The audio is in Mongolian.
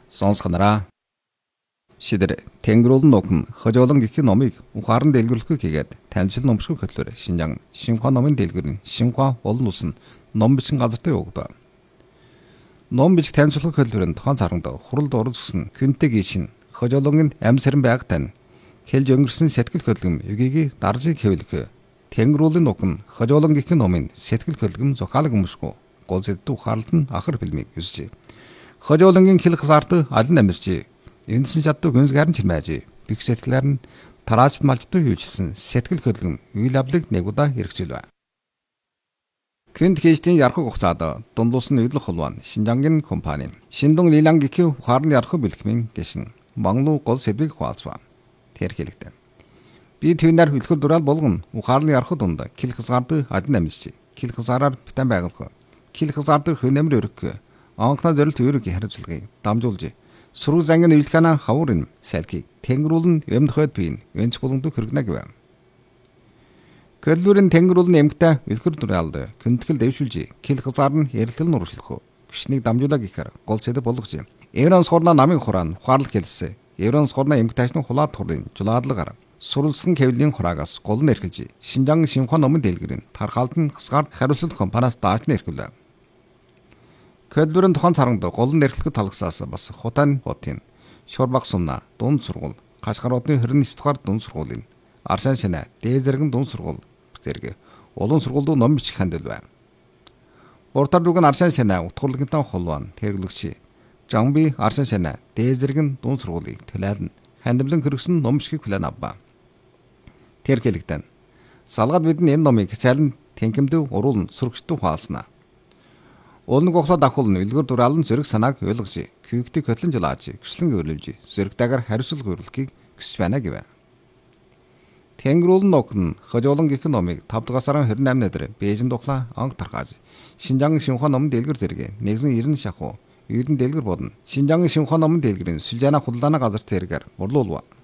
Сонсгонараа. Шидэр Тэнгэрүүлэн нуугн хожоолон гэх номыг ухаан дэлгэрүүлэхгүй хийгээд танилцал номшгүй хөтлөөр Шинжаан Шинхua номын дэлгэрийн Шинхua олон улсын ном бичин газарт явагдав. Ном бич танилцуулах хөтлөрийн тухайн царганд хуралд оролцсон Квинтэг ишин хожоолонгийн амьсран байг тань хэлж өнгөрсөн сэтгэл хөдлөм эгийг даржиг хэвлэх Тэнгэрүүлэн нуугн хожоолон гэх номын сэтгэл хөдлөм зохиалог өмсгөө гол зэд ухаарлт нь ахар фильмийг үзжээ. Хожоолонгийн хэл хасаарт алин амьсчи энэсэн чаддаг гүнзгийрэн чимээжи бих сэтгэлээр нь тараачд малждаг хөвчлсэн сэтгэл хөдлөм үйл явдлыг нэг удаа хэрэгжүүлвэ. Квинт хийжтийн ярхаг хугацаанд дундуулсан үйлдэл холбоон Шинжаангийн компани Шиндун Лилан гэх ухаарлын ярхаг бэлтгэмийн гишин Монголын гол сэдвийг хуваалцва. Тэр хэлэхдээ би түүнээр хөлхөр дураал болгон ухаарлын ярхаг дунд хэл хасаарт алин амьсчи хэл хасаараар битэн байгуулах хэл хасаарт хөнөмөр өрөх анхнаа зорилт үүрэг хариуцлагыг дамжуулж сургууль зангины үйлхэнэ хаврын салхийг Тэнгэрүүлэн эмдөхөд биен венч боломжтой хэрэгнэ гэв. Көлбөрийн Тэнгэрүүлэн эмгтэй үлхэр дураалд көнтгөл дэвшүүлж хэл хасаар нь ярилцлал нуршлах гүшнийг дамжуулаа гэхээр гол сэдэв болгож. Еврон сорна намын хураан ухаарлал хэлсэн. Еврон сорна эмгтэйчны хулаад турын жулаадлагаар сурвалжсан кевлийн хураагаас гол нь эрхэлж Шинжаан Шинхua номын дэлгэрийн тархалд нь хасгаар хариуцлал компаниас дааж нь эрхэлв. Көлбөрийн тухайн царганд гол нь эрхлэх талгасаас бас Хотын Шорбаг сумна дунд сургууль, Кашгаруудны 29 дугаар дунд сургуулийн Аршан Шанаа дээд зэрэг дунд сургууль зэрэг улаан сургуульд ном бичих хандилв. Уртар дүгэн Аршан Шанаа утгуурлынтай холбоон тэрглэгч Жамби Аршан Шанаа дээд зэрэг дунд сургуулийг төлөөлн хандивлан хэрэгсэн ном бичгийг план авва. Тэр хэлэгдэн салгаад бидний энэ номыг цалин тэнхимдэв уруулн сүргчтэй хаалснаа. Олон гоглоо давхулн үлгэр дураалн зэрэг санааг ойлгож, квигтэг хөтлөн жулааж, гүслэн өөрлөвж, зэрэгтэйгээр хариуцлага хөрөлхийг хүсэж байна гэв. Тэнгэрүүлэн нуугн хожоолон гэх номыг 5 дугаар сарын 28-ны өдөр Бээжинд тухлаа анх тархааж, Шинжаан Шинхua номын дэлгэр зэрэг нэгэн 90 шахуу, үйдэн дэлгэр бодно. Шинжаан Шинхua номын дэлгэрийн Сүлжаана худалдааны газар зэрэгээр урлуулва.